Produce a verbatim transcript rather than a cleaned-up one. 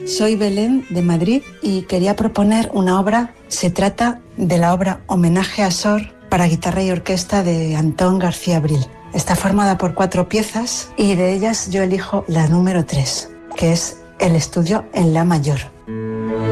Soy Belén de Madrid y quería proponer una obra. Se trata de la obra Homenaje a Sor para guitarra y orquesta de Antón García Abril. Está formada por cuatro piezas y de ellas yo elijo la número tres, que es el estudio en la mayor.